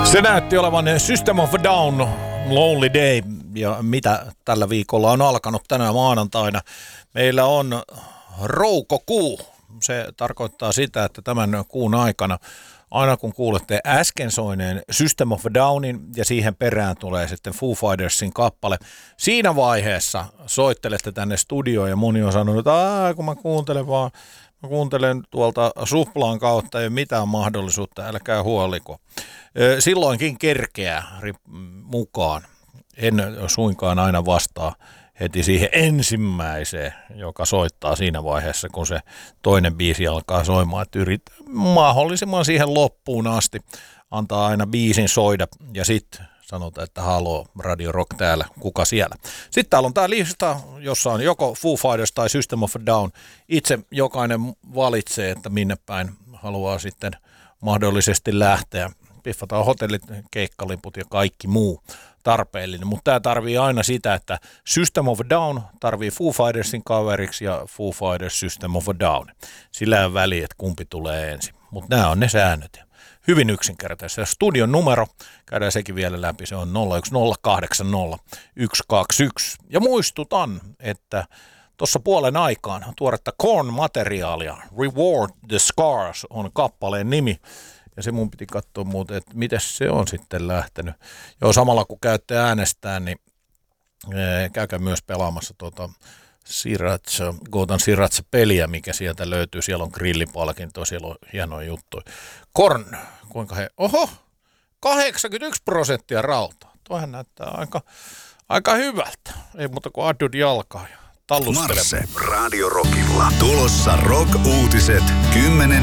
Se näytti olevan System of a Down, Lonely Day, ja mitä tällä viikolla on alkanut tänä maanantaina. Meillä on roukokuu. Se tarkoittaa sitä, että tämän kuun aikana, aina kun kuulette äsken soineen System of a Downin ja siihen perään tulee sitten Foo Fightersin kappale, siinä vaiheessa soittelette tänne studioon ja moni on sanonut, että kun mä kuuntelen tuolta Suplaan kautta, ei ole mitään mahdollisuutta, älkää huoliko. Silloinkin kerkeää mukaan. En suinkaan aina vastaa heti siihen ensimmäiseen, joka soittaa siinä vaiheessa, kun se toinen biisi alkaa soimaan. Että yritää mahdollisimman siihen loppuun asti, antaa aina biisin soida ja sitten sanotaan, että haloo, Radio Rock täällä, kuka siellä. Sitten täällä on tämä lista, jossa on joko Foo Fighters tai System of a Down. Itse jokainen valitsee, että minne päin haluaa sitten mahdollisesti lähteä. Piffataan hotellit, keikkaliput ja kaikki muu tarpeellinen. Mutta tämä tarvii aina sitä, että System of a Down tarvii Foo Fightersin kaveriksi ja Foo Fighters System of a Down. Sillä on väliä, että kumpi tulee ensin. Mutta nämä on ne säännöt. Hyvin yksinkertaisesti. Studion numero, käydään sekin vielä läpi, se on 01080 Ja muistutan, että tuossa puolen aikaan tuoretta Korn-materiaalia, Reward the Scars on kappaleen nimi. Ja se mun piti katsoa muuten, että miten se on sitten lähtenyt. Joo, samalla kun käytte äänestään, niin käykää myös pelaamassa Gotan Sriracha-peliä, mikä sieltä löytyy. Siellä on grillipalkinto, siellä on hienoja juttuja. Korn, kuinka oho, 81% rautaa. Toihan näyttää aika hyvältä. Ei muuta kuin addut jalkaa ja tallustelemaan. Marse Radio Rockilla. Tulossa Rock-uutiset 10.